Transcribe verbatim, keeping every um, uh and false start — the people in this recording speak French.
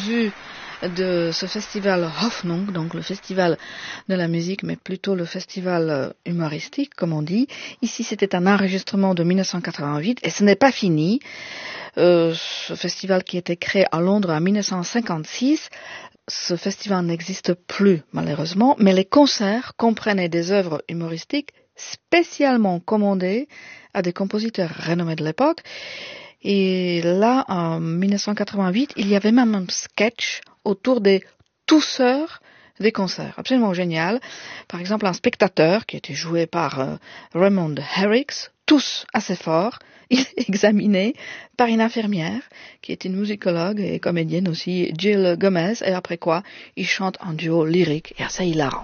vue de ce festival Hoffnung, donc le festival de la musique, mais plutôt le festival humoristique, comme on dit. Ici, c'était un enregistrement de mille neuf cent quatre-vingt-huit, et ce n'est pas fini. Euh, ce festival qui a été créé à Londres en mille neuf cent cinquante-six, ce festival n'existe plus, malheureusement, mais les concerts comprenaient des œuvres humoristiques spécialement commandées à des compositeurs renommés de l'époque. Et là, en mille neuf cent quatre-vingt-huit, il y avait même un sketch autour des tousseurs des concerts. Absolument génial. Par exemple, un spectateur qui était joué par euh, Raymond Herricks tousse assez fort. Il est examiné par une infirmière qui est une musicologue et comédienne aussi, Jill Gomez. Et après quoi, il chante un duo lyrique et assez hilarant.